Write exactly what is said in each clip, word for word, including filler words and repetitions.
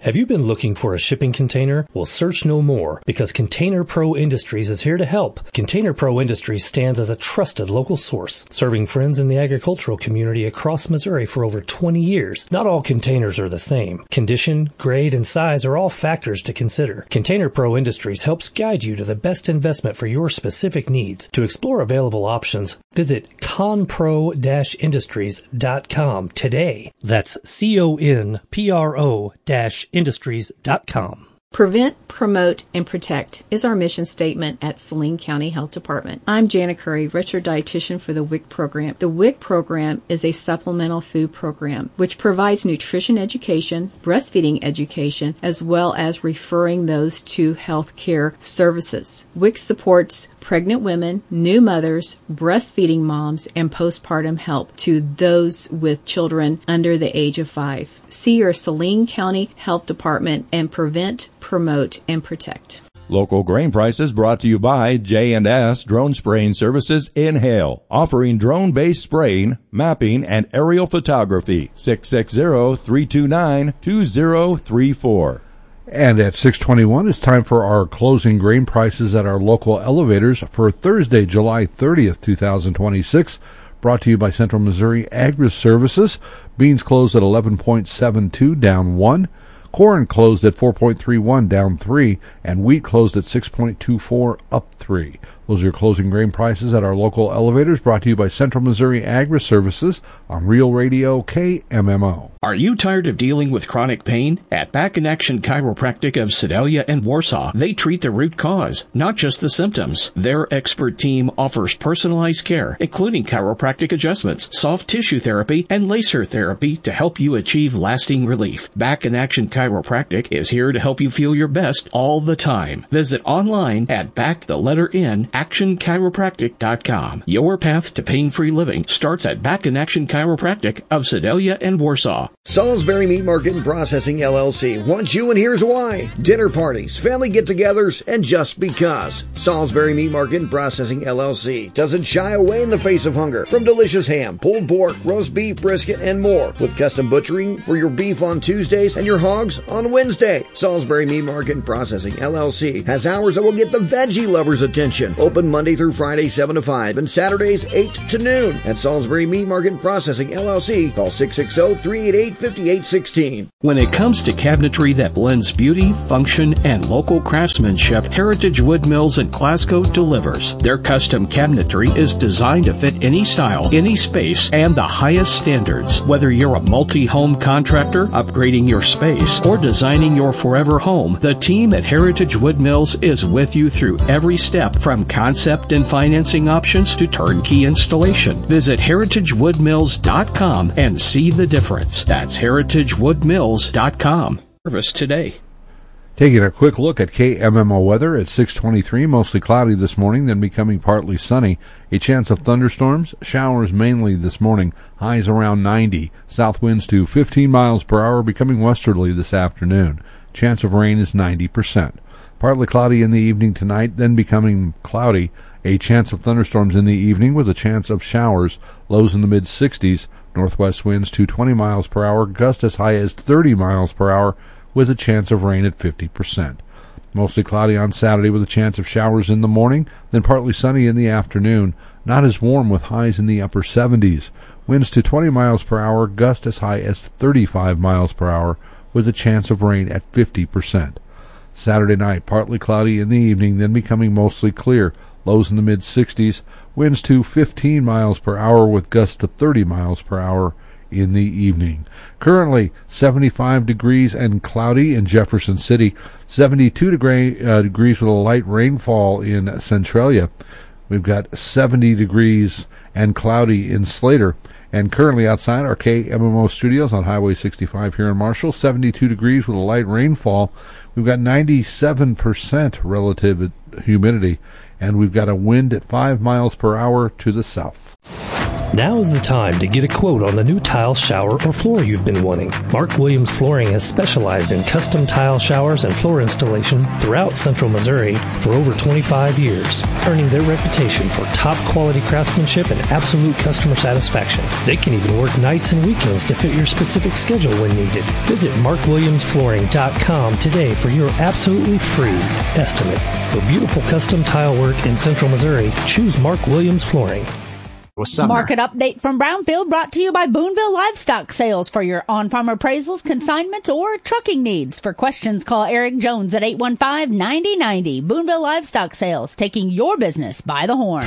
Have you been looking for a shipping container? Well, search no more, because Container Pro Industries is here to help. Container Pro Industries stands as a trusted local source, serving friends in the agricultural community across Missouri for over twenty years. Not all containers are the same. Condition, grade, and size are all factors to consider. Container Pro Industries helps guide you to the best investment for your specific needs. To explore available options, visit conpro dash industries dot com today. That's C O N P R O dash industries dot com. Prevent, promote, and protect is our mission statement at Saline County Health Department. I'm Jana Curry, registered dietitian for the W I C program. The W I C program is a supplemental food program which provides nutrition education, breastfeeding education, as well as referring those to health care services. W I C supports pregnant women, new mothers, breastfeeding moms, and postpartum help to those with children under the age of five. See your Saline County Health Department and prevent, promote, and protect. Local grain prices brought to you by J and S Drone Spraying Services in Hale, offering drone-based spraying, mapping, and aerial photography. six six zero, three two nine, two zero three four. And at six twenty-one, it's time for our closing grain prices at our local elevators for Thursday, July thirtieth, twenty twenty-six. Brought to you by Central Missouri Agri-Services. Beans closed at eleven point seven two, down one. Corn closed at four point three one, down three. And wheat closed at six point two four, up three. Those are your closing grain prices at our local elevators, brought to you by Central Missouri Agri-Services on Real Radio K M M O. Are you tired of dealing with chronic pain? At Back in Action Chiropractic of Sedalia and Warsaw, they treat the root cause, not just the symptoms. Their expert team offers personalized care, including chiropractic adjustments, soft tissue therapy, and laser therapy to help you achieve lasting relief. Back in Action Chiropractic is here to help you feel your best all the time. Visit online at back the letter N action chiropractic dot com. Your path to pain-free living starts at Back in Action Chiropractic of Sedalia and Warsaw. Salisbury Meat Market and Processing L L C wants you, and here's why. Dinner parties, family get-togethers, and just because. Salisbury Meat Market and Processing L L C doesn't shy away in the face of hunger. From delicious ham, pulled pork, roast beef, brisket, and more, with custom butchering for your beef on Tuesdays and your hogs on Wednesday. Salisbury Meat Market and Processing L L C has hours that will get the veggie lovers' attention. Open Monday through Friday, seven to five, and Saturdays, eight to noon. At Salisbury Meat Market and Processing L L C, call six six zero, three eight eight, five eight one six. When it comes to cabinetry that blends beauty, function, and local craftsmanship, Heritage Wood Mills in Glasgow delivers. Their custom cabinetry is designed to fit any style, any space, and the highest standards. Whether you're a multi-home contractor, upgrading your space, or designing your forever home, the team at Heritage Wood Mills is with you through every step, from concept and financing options to turnkey installation. Visit heritage wood mills dot com and see the difference. That's heritage wood mills dot com. Service today. Taking a quick look at K M M O weather at six twenty-three, mostly cloudy this morning, then becoming partly sunny. A chance of thunderstorms, showers mainly this morning, highs around ninety. South winds to fifteen miles per hour, becoming westerly this afternoon. Chance of rain is ninety percent. Partly cloudy in the evening tonight, then becoming cloudy. A chance of thunderstorms in the evening with a chance of showers, lows in the mid-sixties. Northwest winds to twenty miles per hour, gusts as high as thirty miles per hour, with a chance of rain at fifty percent. Mostly cloudy on Saturday with a chance of showers in the morning, then partly sunny in the afternoon. Not as warm with highs in the upper seventies. Winds to twenty miles per hour, gusts as high as thirty-five miles per hour, with a chance of rain at fifty percent. Saturday night, partly cloudy in the evening, then becoming mostly clear. Lows in the mid-sixties. Winds to fifteen miles per hour with gusts to thirty miles per hour in the evening. Currently seventy-five degrees and cloudy in Jefferson City. seventy-two degree, uh, degrees with a light rainfall in Centralia. We've got seventy degrees and cloudy in Slater. And currently outside our K M M O studios on Highway sixty-five here in Marshall, seventy-two degrees with a light rainfall. We've got ninety-seven percent relative humidity, and we've got a wind at five miles per hour to the south. Now is the time to get a quote on the new tile, shower, or floor you've been wanting. Mark Williams Flooring has specialized in custom tile showers and floor installation throughout Central Missouri for over twenty-five years, earning their reputation for top quality craftsmanship and absolute customer satisfaction. They can even work nights and weekends to fit your specific schedule when needed. Visit mark williams flooring dot com today for your absolutely free estimate. For beautiful custom tile work in Central Missouri, choose Mark Williams Flooring. Market update from Brownfield brought to you by Boonville Livestock Sales for your on-farm appraisals, consignments, or trucking needs. For questions, call Eric Jones at eight one five, nine zero nine zero. Boonville Livestock Sales, taking your business by the horn.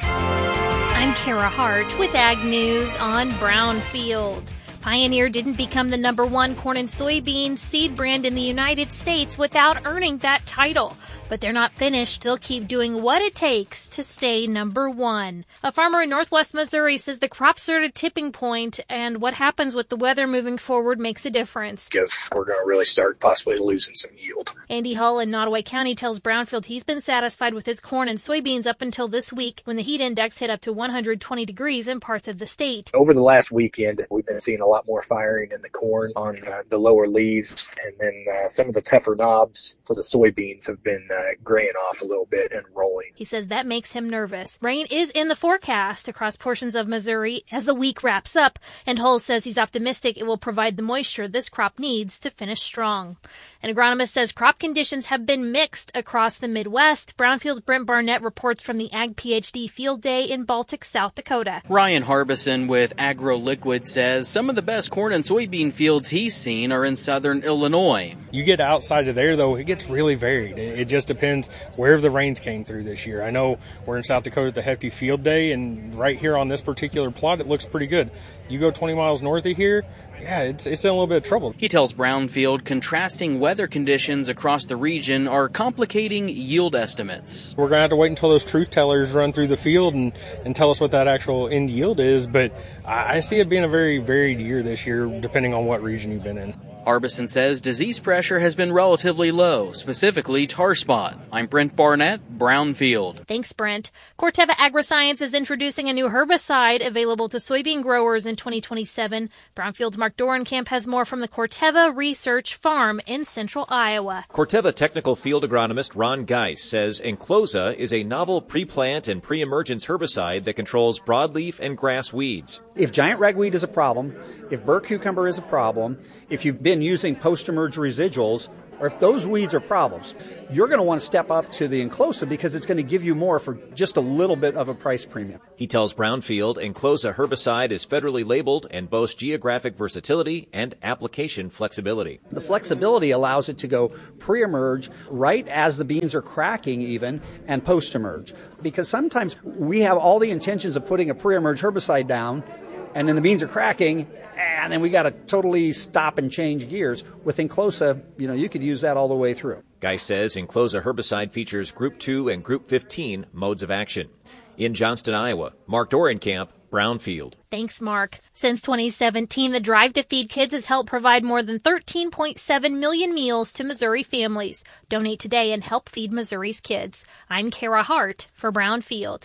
I'm Kara Hart with Ag News on Brownfield. Pioneer didn't become the number one corn and soybean seed brand in the United States without earning that title. But they're not finished. They'll keep doing what it takes to stay number one. A farmer in northwest Missouri says the crops are at a tipping point, and what happens with the weather moving forward makes a difference. If we're going to really start possibly losing some yield. Andy Hull in Nottoway County tells Brownfield he's been satisfied with his corn and soybeans up until this week when the heat index hit up to one hundred twenty degrees in parts of the state. Over the last weekend, we've been seeing a lot more firing in the corn on uh, the lower leaves, and then uh, some of the tougher knobs for the soybeans have been uh, graying off a little bit and rolling. He says that makes him nervous. Rain is in the forecast across portions of Missouri as the week wraps up, and Hull says he's optimistic it will provide the moisture this crop needs to finish strong. An agronomist says crop conditions have been mixed across the Midwest. Brownfield's Brent Barnett reports from the Ag PhD Field Day in Baltic, South Dakota. Ryan Harbison with AgroLiquid says some of the best corn and soybean fields he's seen are in southern Illinois. You get outside of there, though, it gets really varied. It just depends where the rains came through this year. I know we're in South Dakota at the Hefty Field Day, and right here on this particular plot, it looks pretty good. You go twenty miles north of here, yeah, it's it's in a little bit of trouble. He tells Brownfield contrasting weather conditions across the region are complicating yield estimates. We're going to have to wait until those truth tellers run through the field and, and tell us what that actual end yield is, but I, I see it being a very varied year this year, depending on what region you've been in. Harbison says disease pressure has been relatively low, specifically tar spot. I'm Brent Barnett, Brownfield. Thanks, Brent. Corteva Agriscience is introducing a new herbicide available to soybean growers in twenty twenty-seven. Brownfield's Mark Dorenkamp has more from the Corteva Research Farm in central Iowa. Corteva technical field agronomist Ron Geis says Enclosa is a novel pre-plant and pre-emergence herbicide that controls broadleaf and grass weeds. If giant ragweed is a problem, if burr cucumber is a problem, if you've been using post-emerge residuals, or if those weeds are problems, you're going to want to step up to the Enclosa because it's going to give you more for just a little bit of a price premium. He tells Brownfield Enclosa herbicide is federally labeled and boasts geographic versatility and application flexibility. The flexibility allows it to go pre-emerge right as the beans are cracking even, and post-emerge. Because sometimes we have all the intentions of putting a pre-emerge herbicide down, and then the beans are cracking, and then we got to totally stop and change gears. With Enclosa, you know, you could use that all the way through. Guy says Enclosa herbicide features Group two and Group fifteen modes of action. In Johnston, Iowa, Mark Dorenkamp, Brownfield. Thanks, Mark. Since twenty seventeen, the Drive to Feed Kids has helped provide more than thirteen point seven million meals to Missouri families. Donate today and help feed Missouri's kids. I'm Kara Hart for Brownfield.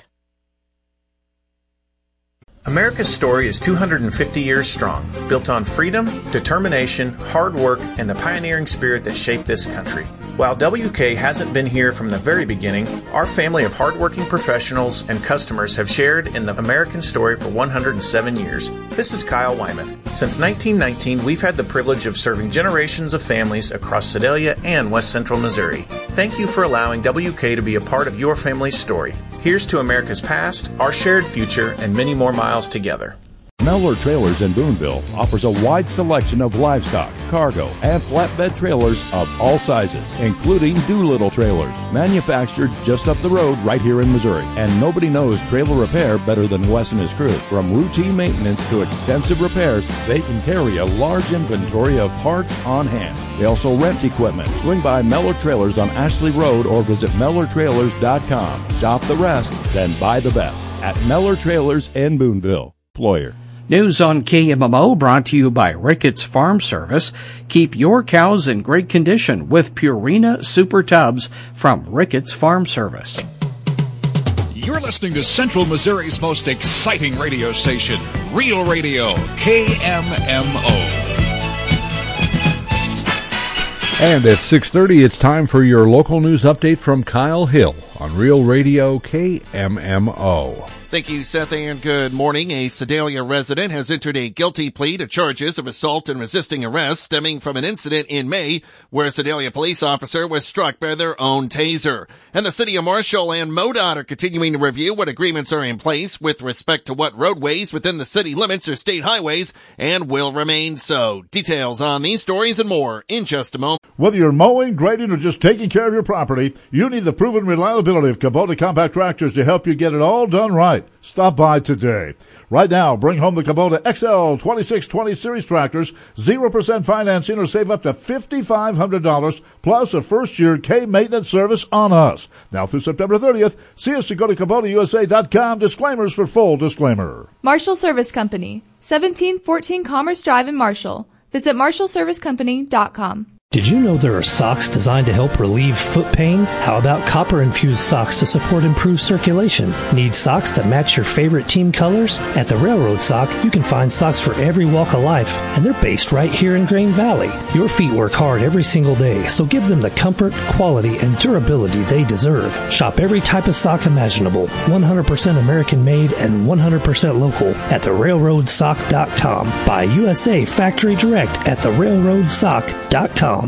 America's story is two hundred fifty years strong, built on freedom, determination, hard work, and the pioneering spirit that shaped this country. While W K hasn't been here from the very beginning, our family of hardworking professionals and customers have shared in the American story for one hundred seven years. This is Kyle Wymuth. Since nineteen nineteen, we've had the privilege of serving generations of families across Sedalia and West Central Missouri. Thank you for allowing W K to be a part of your family's story. Here's to America's past, our shared future, and many more miles together. Mellor Trailers in Boonville offers a wide selection of livestock, cargo, and flatbed trailers of all sizes, including Doolittle trailers, manufactured just up the road right here in Missouri. And nobody knows trailer repair better than Wes and his crew. From routine maintenance to extensive repairs, they can carry a large inventory of parts on hand. They also rent equipment. Swing by Mellor Trailers on Ashley Road or visit Mellor Trailers dot com. Shop the rest, then buy the best at Mellor Trailers in Boonville. Ployer. News on K M M O brought to you by Ricketts Farm Service. Keep your cows in great condition with Purina Super Tubs from Ricketts Farm Service. You're listening to Central Missouri's most exciting radio station, Real Radio, K M M O. And at six thirty, it's time for your local news update from Kyle Hill on Real Radio K M M O. Thank you, Seth, and good morning. A Sedalia resident has entered a guilty plea to charges of assault and resisting arrest stemming from an incident in May where a Sedalia police officer was struck by their own taser. And the City of Marshall and MoDOT are continuing to review what agreements are in place with respect to what roadways within the city limits are state highways and will remain so. Details on these stories and more in just a moment. Whether you're mowing, grading, or just taking care of your property, you need the proven reliability of Kubota compact tractors to help you get it all done right. Stop by today. Right now, bring home the Kubota X L twenty-six twenty Series tractors, zero percent financing, or save up to five thousand five hundred dollars, plus a first-year K-maintenance service on us. Now through September thirtieth, see us to go to Kubota U S A dot com. Disclaimers for full disclaimer. Marshall Service Company, seventeen fourteen Commerce Drive in Marshall. Visit marshall service company dot com. Did you know there are socks designed to help relieve foot pain? How about copper-infused socks to support improved circulation? Need socks that match your favorite team colors? At the Railroad Sock, you can find socks for every walk of life, and they're based right here in Grain Valley. Your feet work hard every single day, so give them the comfort, quality, and durability they deserve. Shop every type of sock imaginable, one hundred percent American-made and one hundred percent local at the railroad sock dot com. Buy U S A Factory Direct at the railroad sock dot com.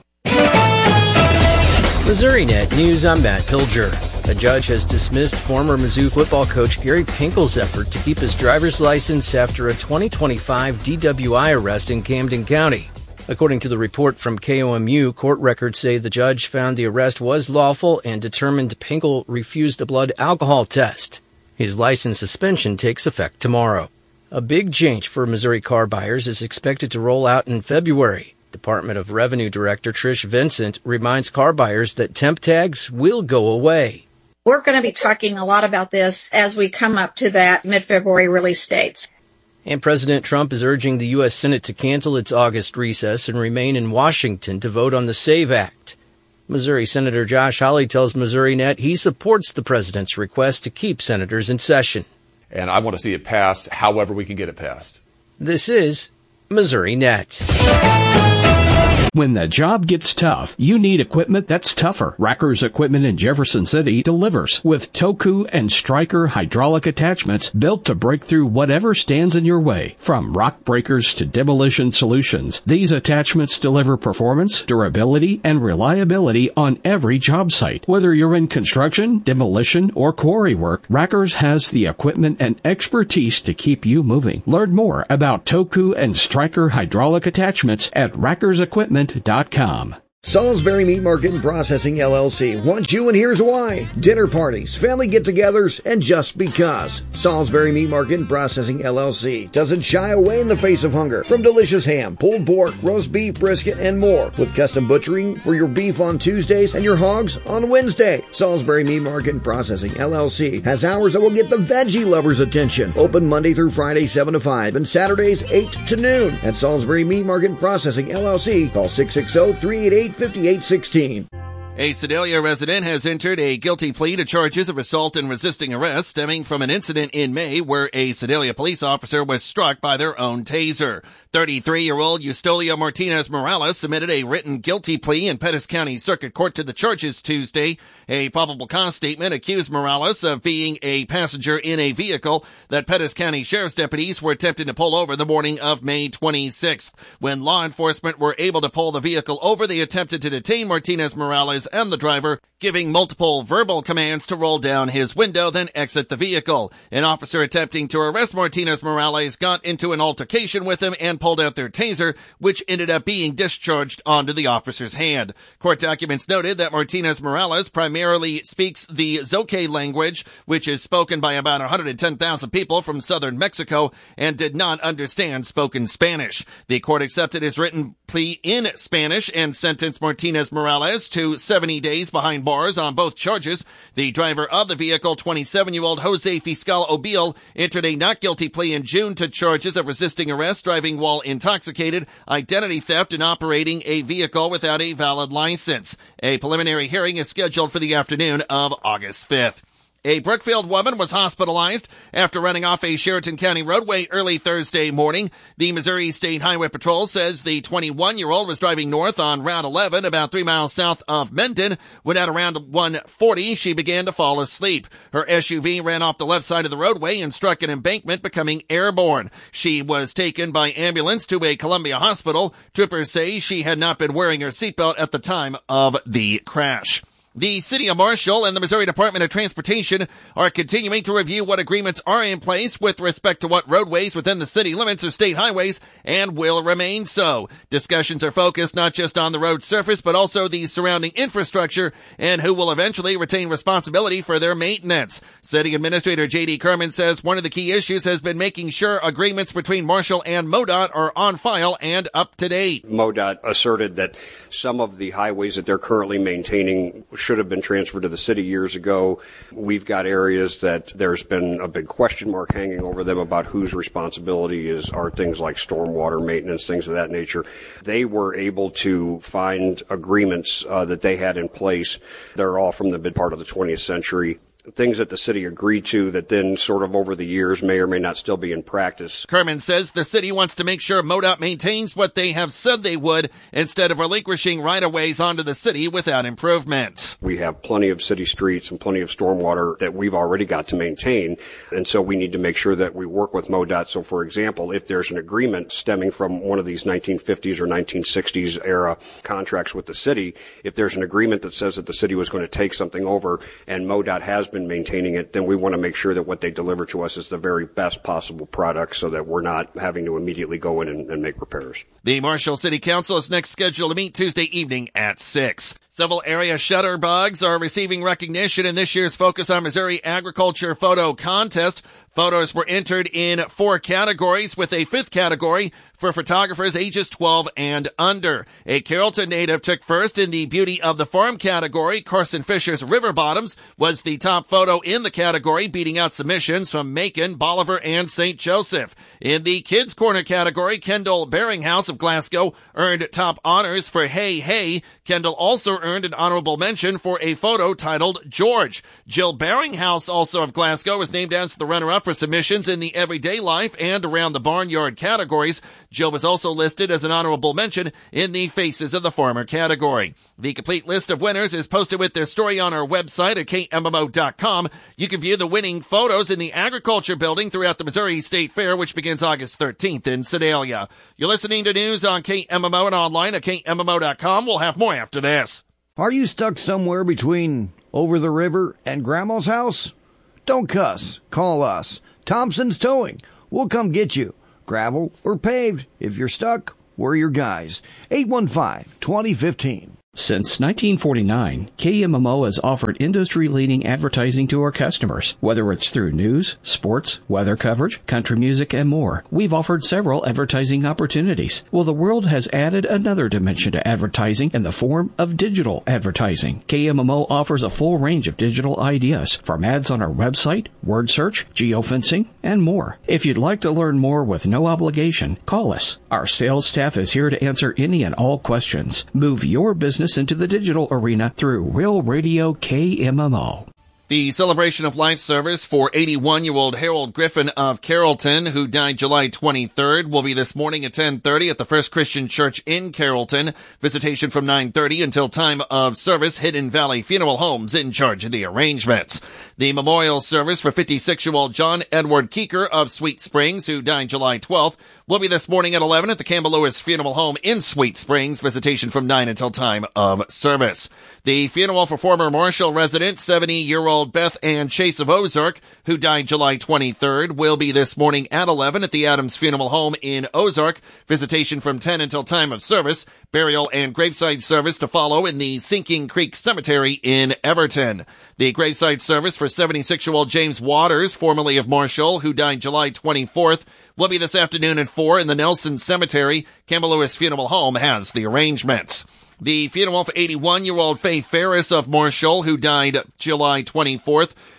Missouri Net News, I'm Matt Pilger. A judge has dismissed former Mizzou football coach Gary Pinkel's effort to keep his driver's license after a twenty twenty-five D W I arrest in Camden County. According to the report from K O M U, court records say the judge found the arrest was lawful and determined Pinkel refused a blood alcohol test. His license suspension takes effect tomorrow. A big change for Missouri car buyers is expected to roll out in February. Department of Revenue Director Trish Vincent reminds car buyers that temp tags will go away. We're going to be talking a lot about this as we come up to that mid-February release dates. And President Trump is urging the U S Senate to cancel its August recess and remain in Washington to vote on the SAVE Act. Missouri Senator Josh Hawley tells Missouri Net he supports the president's request to keep senators in session. And I want to see it passed however we can get it passed. This is Missouri Net. When the job gets tough, you need equipment that's tougher. Racker's Equipment in Jefferson City delivers with Toku and Stryker hydraulic attachments built to break through whatever stands in your way. From rock breakers to demolition solutions, these attachments deliver performance, durability, and reliability on every job site. Whether you're in construction, demolition, or quarry work, Racker's has the equipment and expertise to keep you moving. Learn more about Toku and Stryker hydraulic attachments at rackers equipment dot com. Salisbury Meat Market and Processing L L C wants you, and here's why. Dinner parties, family get-togethers, and just because. Salisbury Meat Market and Processing L L C doesn't shy away in the face of hunger. From delicious ham, pulled pork, roast beef, brisket, and more. With custom butchering for your beef on Tuesdays and your hogs on Wednesday. Salisbury Meat Market and Processing L L C has hours that will get the veggie lovers' attention. Open Monday through Friday, seven to five, and Saturdays, eight to noon. At Salisbury Meat Market and Processing L L C, call six six zero, three eight eight, five eight one six. A Sedalia resident has entered a guilty plea to charges of assault and resisting arrest stemming from an incident in May where a Sedalia police officer was struck by their own taser. thirty-three-year-old Eustolia Martinez Morales submitted a written guilty plea in Pettis County Circuit Court to the charges Tuesday. A probable cause statement accused Morales of being a passenger in a vehicle that Pettis County Sheriff's deputies were attempting to pull over the morning of May twenty-sixth. When law enforcement were able to pull the vehicle over, they attempted to detain Martinez Morales and the driver, giving multiple verbal commands to roll down his window, then exit the vehicle. An officer attempting to arrest Martinez Morales got into an altercation with him and pulled out their taser, which ended up being discharged onto the officer's hand. Court documents noted that Martinez Morales primarily speaks the Zoque language, which is spoken by about one hundred ten thousand people from southern Mexico, and did not understand spoken Spanish. The court accepted his written plea in Spanish and sentenced Martinez Morales to seventy days behind bars on both charges. The driver of the vehicle, twenty-seven-year-old Jose Fiscal Obil, entered a not guilty plea in June to charges of resisting arrest, driving while intoxicated, identity theft, and operating a vehicle without a valid license. A preliminary hearing is scheduled for the afternoon of August fifth. A Brookfield woman was hospitalized after running off a Sheraton County roadway early Thursday morning. The Missouri State Highway Patrol says the twenty-one-year-old was driving north on Route eleven about three miles south of Mendon. When at around one forty, she began to fall asleep. Her S U V ran off the left side of the roadway and struck an embankment, becoming airborne. She was taken by ambulance to a Columbia hospital. Troopers say she had not been wearing her seatbelt at the time of the crash. The City of Marshall and the Missouri Department of Transportation are continuing to review what agreements are in place with respect to what roadways within the city limits are state highways and will remain so. Discussions are focused not just on the road surface, but also the surrounding infrastructure and who will eventually retain responsibility for their maintenance. City Administrator J D Kerman says one of the key issues has been making sure agreements between Marshall and MoDOT are on file and up to date. MoDOT asserted that some of the highways that they're currently maintaining should have been transferred to the city years ago. We've got areas that there's been a big question mark hanging over them about whose responsibility is are things like stormwater maintenance, things of that nature. They were able to find agreements uh, that they had in place. They're all from the mid part of the twentieth century. Things that the city agreed to that then sort of over the years may or may not still be in practice. Kerman says the city wants to make sure MoDOT maintains what they have said they would instead of relinquishing right-of-ways onto the city without improvements. We have plenty of city streets and plenty of stormwater that we've already got to maintain, and so we need to make sure that we work with MoDOT. So, for example, if there's an agreement stemming from one of these nineteen fifties or nineteen sixties era contracts with the city, if there's an agreement that says that the city was going to take something over and MoDOT has been maintaining it, then we want to make sure that what they deliver to us is the very best possible product so that we're not having to immediately go in and, and make repairs. The Marshall City Council is next scheduled to meet Tuesday evening at six. Several area shutterbugs are receiving recognition in this year's Focus on Missouri Agriculture Photo Contest. Photos were entered in four categories, with a fifth category for photographers ages twelve and under. A Carrollton native took first in the Beauty of the Farm category. Carson Fisher's River Bottoms was the top photo in the category, beating out submissions from Macon, Bolivar, and Saint Joseph. In the Kids Corner category, Kendall Beringhouse of Glasgow earned top honors for Hey Hey. Kendall also earned an honorable mention for a photo titled George. Jill Beringhouse, also of Glasgow, was named as the runner-up for submissions in the Everyday Life and Around the Barnyard categories. Jill was also listed as an honorable mention in the Faces of the Farmer category. The complete list of winners is posted with their story on our website at K M M O dot com. You can view the winning photos in the Agriculture Building throughout the Missouri State Fair, which begins August thirteenth in Sedalia. You're listening to news on K M M O and online at K M M O dot com. We'll have more after this. Are you stuck somewhere between over the river and Grandma's house? Don't cuss. Call us. Thompson's Towing. We'll come get you. Gravel or paved. If you're stuck, we're your guys. eight one five, two zero one five. Since nineteen forty-nine, K M M O has offered industry-leading advertising to our customers. Whether it's through news, sports, weather coverage, country music, and more, we've offered several advertising opportunities. Well, the world has added another dimension to advertising in the form of digital advertising. K M M O offers a full range of digital ideas, from ads on our website, word search, geofencing, and more. If you'd like to learn more with no obligation, call us. Our sales staff is here to answer any and all questions. Move your business into the digital arena through Real Radio K M M O. The Celebration of Life service for eighty-one-year-old Harold Griffin of Carrollton, who died July twenty-third, will be this morning at ten thirty at the First Christian Church in Carrollton. Visitation from nine thirty until time of service. Hidden Valley Funeral Homes in charge of the arrangements. The memorial service for fifty-six-year-old John Edward Keeker of Sweet Springs, who died July twelfth, will be this morning at eleven at the Campbell Lewis Funeral Home in Sweet Springs. Visitation from nine until time of service. The funeral for former Marshall resident, seventy-year-old Beth Ann Chase of Ozark, who died July twenty-third, will be this morning at eleven at the Adams Funeral Home in Ozark. Visitation from ten until time of service. Burial and graveside service to follow in the Sinking Creek Cemetery in Everton. The graveside service for seventy-six-year-old James Waters, formerly of Marshall, who died July twenty-fourth, will be this afternoon at four in the Nelson Cemetery. Campbell Lewis Funeral Home has the arrangements. The funeral for eighty-one-year-old Faye Ferris of Marshall, who died July twenty-fourth,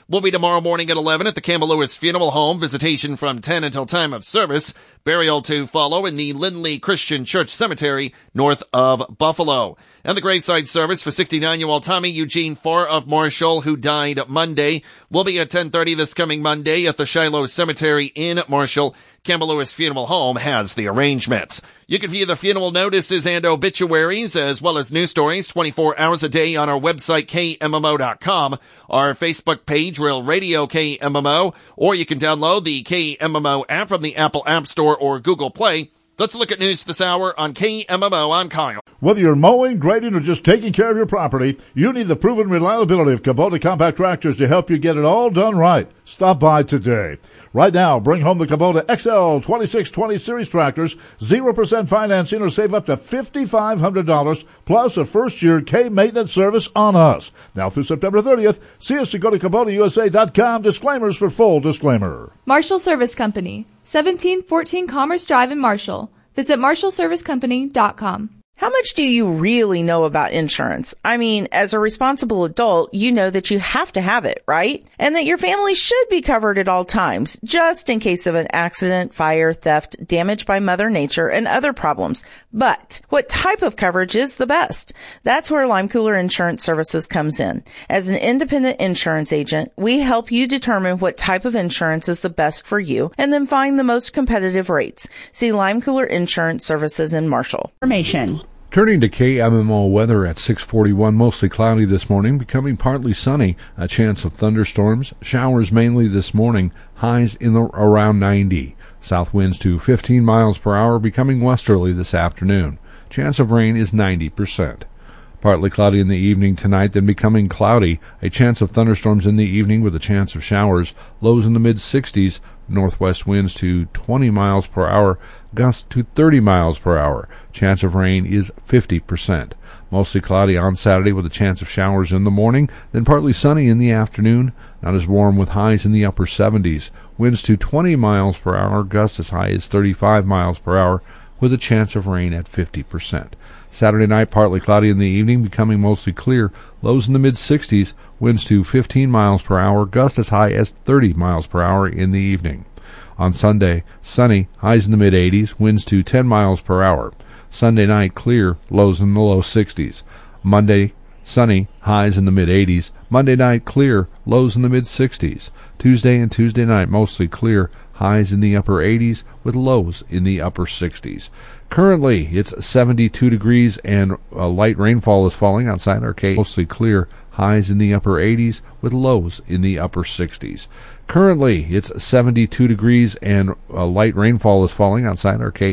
will be tomorrow morning at eleven at the Campbell Lewis Funeral Home. Visitation from ten until time of service. Burial to follow in the Lindley Christian Church Cemetery north of Buffalo. And the graveside service for sixty-nine-year-old Tommy Eugene Farr of Marshall, who died Monday, will be at ten thirty this coming Monday at the Shiloh Cemetery in Marshall. Campbell Lewis Funeral Home has the arrangements. You can view the funeral notices and obituaries as well as news stories twenty-four hours a day on our website, K M M O dot com, our Facebook page, Real Radio K M M O, or you can download the K M M O app from the Apple App Store or Google Play. Let's look at news this hour on K M M O. I'm Kyle. Whether you're mowing, grading, or just taking care of your property, you need the proven reliability of Kubota compact tractors to help you get it all done right. Stop by today. Right now, bring home the Kubota X L twenty-six twenty Series tractors, zero percent financing, or save up to five thousand five hundred dollars plus a first-year K-maintenance service on us. Now through September thirtieth, see us to go to Kubota U S A dot com. Disclaimers for full disclaimer. Marshall Service Company, seventeen fourteen Commerce Drive in Marshall. Visit marshall service company dot com. How much do you really know about insurance? I mean, as a responsible adult, you know that you have to have it, right? And that your family should be covered at all times, just in case of an accident, fire, theft, damage by Mother Nature, and other problems. But what type of coverage is the best? That's where Lime Cooler Insurance Services comes in. As an independent insurance agent, we help you determine what type of insurance is the best for you and then find the most competitive rates. See Lime Cooler Insurance Services in Marshall. Information. Turning to K M M O weather at six forty-one, mostly cloudy this morning, becoming partly sunny, a chance of thunderstorms, showers mainly this morning, highs in the, around ninety. South winds to fifteen miles per hour, becoming westerly this afternoon. Chance of rain is ninety percent. Partly cloudy in the evening tonight, then becoming cloudy, a chance of thunderstorms in the evening with a chance of showers, lows in the mid-sixties, northwest winds to twenty miles per hour, gusts to thirty miles per hour. Chance of rain is fifty percent. Mostly cloudy on Saturday with a chance of showers in the morning, then partly sunny in the afternoon. Not as warm with highs in the upper seventies. Winds to twenty miles per hour, gusts as high as thirty-five miles per hour with a chance of rain at fifty percent. Saturday night, partly cloudy in the evening, becoming mostly clear. Lows in the mid-sixties, winds to fifteen miles per hour, gusts as high as thirty miles per hour in the evening. On Sunday, sunny, highs in the mid-eighties, winds to ten miles per hour. Sunday night, clear, lows in the low sixties. Monday, sunny, highs in the mid-eighties. Monday night, clear, lows in the mid-sixties. Tuesday and Tuesday night, mostly clear, highs in the upper eighties with lows in the upper sixties. Currently, it's seventy-two degrees and a light rainfall is falling outside our K. Mostly clear, highs in the upper eighties with lows in the upper sixties. Currently, it's seventy-two degrees and a light rainfall is falling outside our K.